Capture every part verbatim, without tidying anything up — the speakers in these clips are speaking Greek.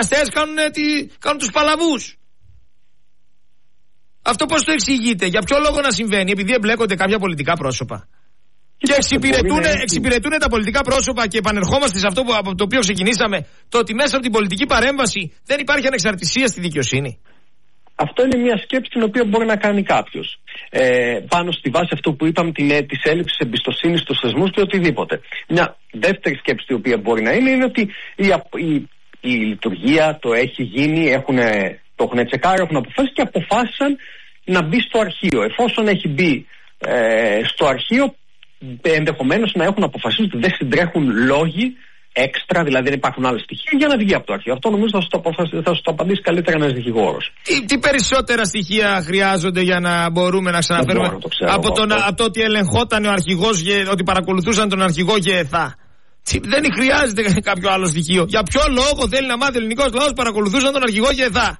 δικαστές κάνουν, κάνουν τους παλαβούς. Αυτό πώς το εξηγείτε, για ποιο λόγο να συμβαίνει, επειδή εμπλέκονται κάποια πολιτικά πρόσωπα. Και εξυπηρετούν, εξυπηρετούν τα πολιτικά πρόσωπα και επανερχόμαστε σε αυτό που, από το οποίο ξεκινήσαμε, το ότι μέσα από την πολιτική παρέμβαση δεν υπάρχει ανεξαρτησία στη δικαιοσύνη. Αυτό είναι μια σκέψη την οποία μπορεί να κάνει κάποιος. Ε, πάνω στη βάση αυτού που είπαμε, της έλλειψης εμπιστοσύνης στους θεσμούς και οτιδήποτε. Μια δεύτερη σκέψη η οποία μπορεί να είναι, είναι ότι η, η, η λειτουργία το έχει γίνει, έχουν, το έχουν τσεκάρει, έχουν αποφάσει και αποφάσισαν να μπει στο αρχείο. Εφόσον έχει μπει ε, στο αρχείο, ενδεχομένως να έχουν αποφασίσει ότι δεν συντρέχουν λόγοι έξτρα, δηλαδή δεν υπάρχουν άλλα στοιχεία για να βγει από το αρχείο. Αυτό νομίζω θα σου το, θα σου το απαντήσει καλύτερα ένας δικηγόρος. Τι, τι περισσότερα στοιχεία χρειάζονται για να μπορούμε να ξαναφέρουμε να το ξέρω, από, τον, από το ότι ελεγχόταν ο αρχηγός, ότι παρακολουθούσαν τον αρχηγό ΓΕΘΑ. Δεν χρειάζεται κάποιο άλλο στοιχείο. Για ποιο λόγο θέλει να μάθει ο ελληνικός λαός παρακολουθούσαν τον αρχηγό ΓΕΘΑ?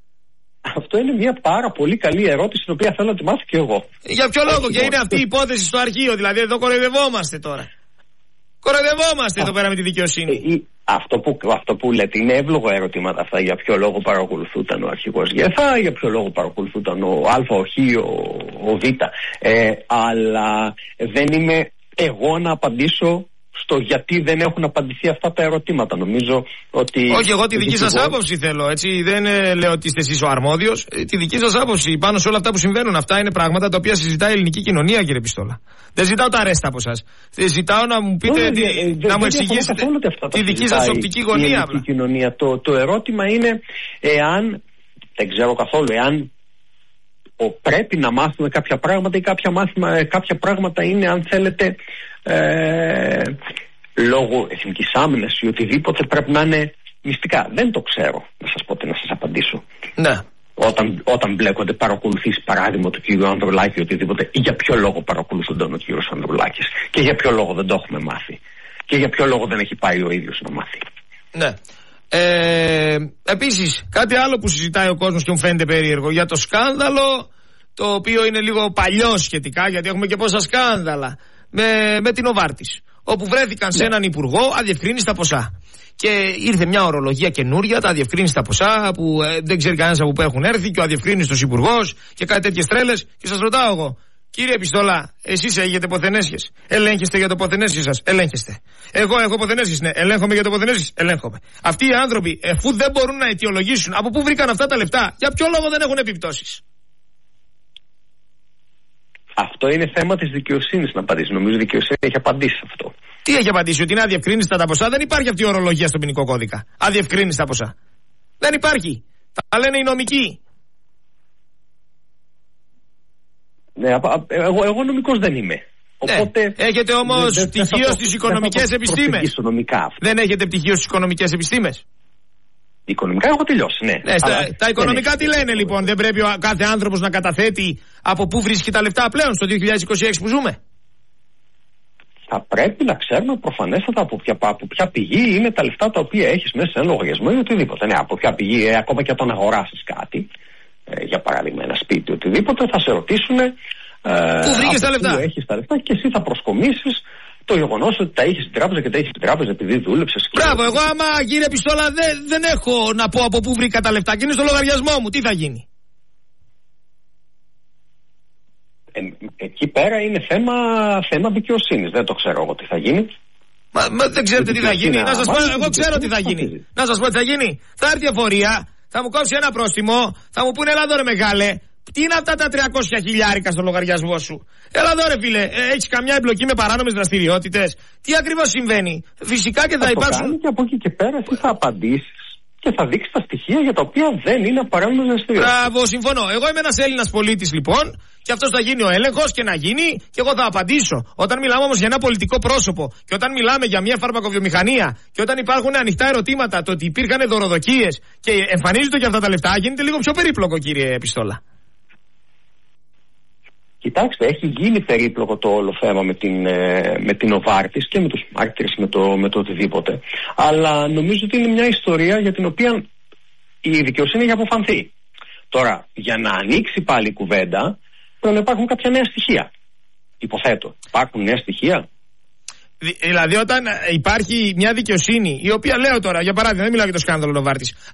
Αυτό είναι μια πάρα πολύ καλή ερώτηση, την οποία θέλω να τη μάθω και εγώ. Για ποιο λόγο? Και είναι αυτή η υπόθεση στο αρχείο, δηλαδή εδώ κοροϊδευόμαστε τώρα. Κοροϊδευόμαστε εδώ πέρα με τη δικαιοσύνη. Αυτό που, αυτό που λέτε είναι εύλογα ερωτήματα αυτά. Για ποιο λόγο παρακολουθούταν ο αρχηγός ΓΕΘΑ, για ποιο λόγο παρακολουθούταν ο Α, ο Χ, ο, ο Β. Ε, αλλά δεν είμαι εγώ να απαντήσω στο γιατί δεν έχουν απαντηθεί αυτά τα ερωτήματα. Νομίζω ότι... Όχι, εγώ τη δική σας άποψη θέλω, έτσι. Δεν ε, λέω ότι είστε εσείς ο αρμόδιος. Ε, τη δική σας άποψη πάνω σε όλα αυτά που συμβαίνουν. Αυτά είναι πράγματα τα οποία συζητάει η ελληνική κοινωνία, κύριε Πιστόλα. Δεν ζητάω τα αρέστα από εσάς. Ζητάω να μου πείτε, Όχι, τι, ε, ε, να μου εξηγήσετε τη δική σας οπτική γωνία. Η ελληνική κοινωνία. Το, το ερώτημα είναι εάν, δεν ξέρω καθόλου, εάν ο, πρέπει να μάθουμε κάποια πράγματα ή κάποια, μάθημα, κάποια πράγματα είναι, αν θέλετε, ε, λόγω εθνικής άμυνας ή οτιδήποτε, πρέπει να είναι μυστικά. Δεν το ξέρω, να σας πω τι να σας απαντήσω. Ναι. Όταν, όταν μπλέκονται παρακολουθήσεις, παράδειγμα του κύριου Ανδρουλάκη ή οτιδήποτε, ή για ποιο λόγο παρακολουθούνταν ο κύριος Ανδρουλάκης και για ποιο λόγο δεν το έχουμε μάθει και για ποιο λόγο δεν έχει πάει ο ίδιος να μάθει. Ναι. Ε, επίσης, κάτι άλλο που συζητάει ο κόσμος και μου φαίνεται περίεργο, για το σκάνδαλο, το οποίο είναι λίγο παλιό σχετικά, γιατί έχουμε και πόσα σκάνδαλα, με, με την Νοβάρτις, όπου βρέθηκαν ναι. σε έναν υπουργό αδιευκρίνηστα ποσά. Και ήρθε μια ορολογία καινούρια, τα αδιευκρίνηστα ποσά, που ε, δεν ξέρει κανένας από πού έχουν έρθει, και ο αδιευκρίνηστος υπουργός και κάτι τέτοιες τρέλες. Και σας ρωτάω εγώ, κύριε Πιστόλα, εσείς έχετε ποθενέσχες? Ελέγχεστε για το ποθενέσχες σας? Ελέγχεστε. Εγώ έχω ποθενέσχες? Ναι. Ελέγχομαι για το ποθενέσχες? Ελέγχομαι. Αυτοί οι άνθρωποι, εφού δεν μπορούν να αιτιολογήσουν από πού βρήκαν αυτά τα λεφτά, για ποιο λόγο δεν έχουν επιπτώσεις? Αυτό είναι θέμα της δικαιοσύνης να απαντήσει. Νομίζω η δικαιοσύνη έχει απαντήσει αυτό. Τι έχει απαντήσει? Ότι είναι αδιευκρίνηστα τα ποσά? Δεν υπάρχει αυτή η ορολογία στον ποινικό κώδικα. Αδιευκρίνηστα ποσά. Δεν υπάρχει. Τα λένε οι νομικοί. Ναι, εγώ, εγώ νομικός δεν είμαι. Οπότε, ναι. Έχετε όμως δε, δε, πτυχίο στις οικονομικές επιστήμες? Δεν έχετε πτυχίο στις οικονομικές επιστήμες? Οικονομικά έχω τελειώσει, ναι. ναι στα, Αλλά, τα οικονομικά ναι, τι λένε λοιπόν? Δεν πρέπει ο κάθε άνθρωπος να καταθέτει από πού βρίσκει τα λεφτά πλέον στο δύο χιλιάδες είκοσι έξι που ζούμε? Θα πρέπει να ξέρουμε προφανέστατα από ποια, από ποια πηγή είναι τα λεφτά τα οποία έχεις μέσα σε ένα λογαριασμό ή οτιδήποτε. Ναι, από ποια πηγή, ε, ακόμα και όταν αγοράσεις κάτι, ε, για παράδειγμα ένα σπίτι, οτιδήποτε, θα σε ρωτήσουν ε, πού βρήκες τα λεφτά. Πού έχεις τα λεφτά, και εσύ θα προσκομίσεις το γεγονός ότι τα έχεις στην τράπεζα και τα έχεις στην τράπεζα επειδή δούλεψες. Μπράβο, εγώ άμα, κύριε Πιστόλα, δεν, δεν έχω να πω από πού βρήκα τα λεφτά και είναι στο λογαριασμό μου, τι θα γίνει? Ε, εκεί πέρα είναι θέμα, θέμα δικαιοσύνης. Δεν το ξέρω εγώ τι θα γίνει. Μα, μα δεν ξέρετε τι θα γίνει? Να σας πω, εγώ ξέρω τι θα γίνει. Να σας πω τι θα γίνει. Θα έρθει η εφορία, θα μου κόψει ένα πρόστιμο, θα μου πούνε έλα εδώ ρε μεγάλε, τι είναι αυτά τα τριακόσια χιλιάρικα στο λογαριασμό σου? Έλα εδώ ρε φίλε, ε, έχεις καμιά εμπλοκή με παράνομες δραστηριότητες? Τι ακριβώς συμβαίνει? Φυσικά και θα, θα υπάρξουν. Και από εκεί και πέρα εσύ θα απαντήσεις και θα δείξει τα στοιχεία για τα οποία δεν είναι παράνομες δραστηριότητες. Μπράβο, συμφωνώ. Εγώ είμαι ένας Έλληνας πολίτης λοιπόν, και αυτός θα γίνει ο έλεγχος και να γίνει, και εγώ θα απαντήσω. Όταν μιλάμε όμως για ένα πολιτικό πρόσωπο, και όταν μιλάμε για μια φαρμακοβιομηχανία, και όταν υπάρχουν ανοιχτά ερωτήματα, το ότι υπήρχαν δωροδοκίες και εμφανίζονται και αυτά τα λεφτά, γίνεται λίγο πιο περίπλοκο, κύριε Πιστόλα. Κοιτάξτε, έχει γίνει περίπλοκο το όλο θέμα με την, με την Νοβάρτις και με τους μάρτυρες, με το, με το οτιδήποτε. Αλλά νομίζω ότι είναι μια ιστορία για την οποία η δικαιοσύνη έχει αποφανθεί. Τώρα, για να ανοίξει πάλι η κουβέντα, πρέπει να υπάρχουν κάποια νέα στοιχεία. Υποθέτω. Υπάρχουν νέα στοιχεία. Δηλαδή, όταν υπάρχει μια δικαιοσύνη, η οποία, λέω τώρα, για παράδειγμα, δεν μιλάω για το σκάνδαλο Νοβάρτις,